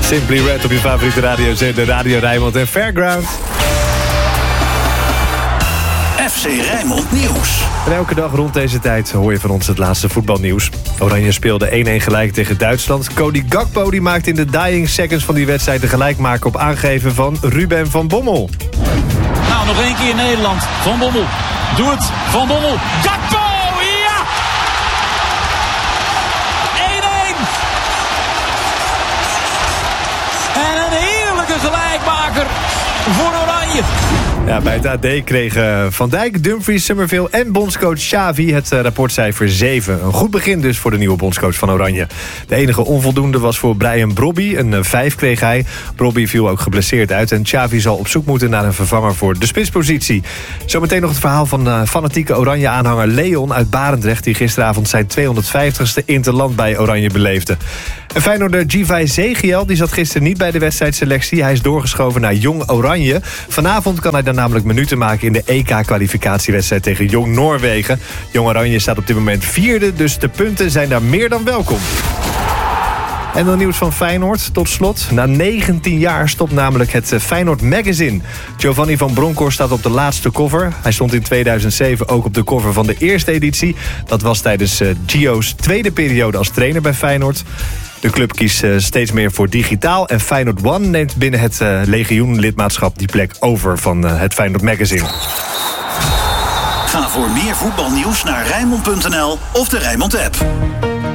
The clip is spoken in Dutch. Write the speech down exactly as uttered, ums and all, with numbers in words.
Simply Red op je favoriete radiozender Radio Rijnmond en Fairground. F C Rijnmond Nieuws. En elke dag rond deze tijd hoor je van ons het laatste voetbalnieuws. Oranje speelde één-één gelijk tegen Duitsland. Cody Gakpo die maakte in de dying seconds van die wedstrijd de gelijkmaker op aangeven van Ruben van Bommel. Nou, nog één keer Nederland. Van Bommel. Doe het. Van Bommel. Gakpo! Ja! één-één. En een heerlijke gelijkmaker voor Oranje. Ja, bij het A D kregen Van Dijk, Dumfries, Summerville en bondscoach Xavi het rapportcijfer zeven. Een goed begin dus voor de nieuwe bondscoach van Oranje. De enige onvoldoende was voor Brian Brobby. Een vijf kreeg hij. Brobby viel ook geblesseerd uit. En Xavi zal op zoek moeten naar een vervanger voor de spitspositie. Zometeen nog het verhaal van uh, fanatieke Oranje-aanhanger Leon uit Barendrecht, die gisteravond zijn tweehonderdvijftigste interland bij Oranje beleefde. En Feyenoorder Givay Zegiel die zat gisteren niet bij de wedstrijdselectie. Hij is doorgeschoven naar Jong Oranje. Vanavond kan hij dan namelijk minuten maken in de E K-kwalificatiewedstrijd tegen Jong Noorwegen. Jong Oranje staat op dit moment vierde, dus de punten zijn daar meer dan welkom. En dan nieuws van Feyenoord, tot slot. Na negentien jaar stopt namelijk het Feyenoord Magazine. Giovanni van Bronckhorst staat op de laatste cover. Hij stond in tweeduizend zeven ook op de cover van de eerste editie. Dat was tijdens Gio's tweede periode als trainer bij Feyenoord. De club kiest steeds meer voor digitaal. En Feyenoord One neemt binnen het legioen-lidmaatschap die plek over van het Feyenoord Magazine. Ga voor meer voetbalnieuws naar Rijnmond punt n l of de Rijnmond app.